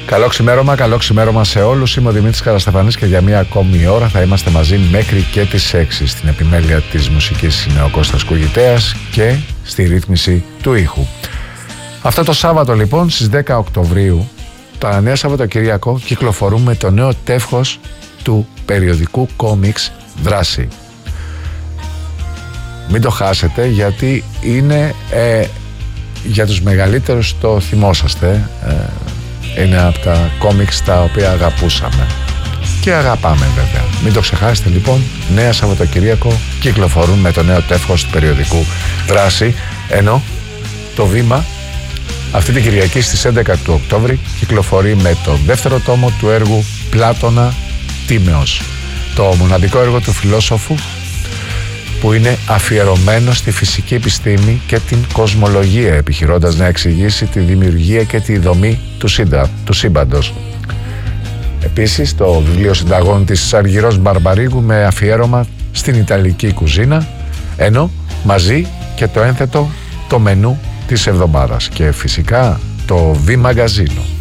Καλό ξημέρωμα σε όλους. Είμαι ο Δημήτρης Καραστεφανής και για μία ακόμη ώρα θα είμαστε μαζί μέχρι και τις 6. Στην επιμέλεια της μουσικής είναι ο Κώστας Κουγητέας και στη ρύθμιση του ήχου. Αυτό το Σάββατο λοιπόν στις 10 Οκτωβρίου, τα νέα Σαββατοκυριακό, κυκλοφορούμε το νέο τεύχος του περιοδικού κόμιξ Δράση. Μην το χάσετε, γιατί είναι για τους μεγαλύτερους, το θυμόσαστε, είναι από τα κόμιξ τα οποία αγαπούσαμε και αγαπάμε βέβαια. Μην το ξεχάσετε λοιπόν, νέα Σαββατοκυριακό κυκλοφορούν με το νέο τεύχος του περιοδικού Δράση, ενώ το Βήμα αυτή την Κυριακή στις 11 του Οκτώβρη κυκλοφορεί με το δεύτερο τόμο του έργου Πλάτωνα Τίμεως, το μοναδικό έργο του φιλόσοφου που είναι αφιερωμένο στη φυσική επιστήμη και την κοσμολογία, επιχειρώντας να εξηγήσει τη δημιουργία και τη δομή του σύμπαντος. Επίσης το βιβλίο συνταγών της Αργυρός Μπαρμπαρίγου με αφιέρωμα στην Ιταλική κουζίνα, ενώ μαζί και το ένθετο το μενού της εβδομάδας και φυσικά το V Μαγκαζίνο.